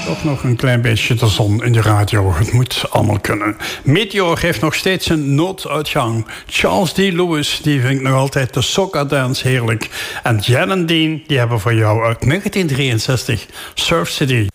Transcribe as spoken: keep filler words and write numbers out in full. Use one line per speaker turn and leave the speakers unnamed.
Toch nog een klein beetje de zon in de radio. Het moet allemaal kunnen. Meteor heeft nog steeds een nooduitgang. Charles D. Lewis, die vindt nog altijd de soca dance heerlijk. En Jan en Dean, die hebben voor jou uit negentien drieënzestig Surf City.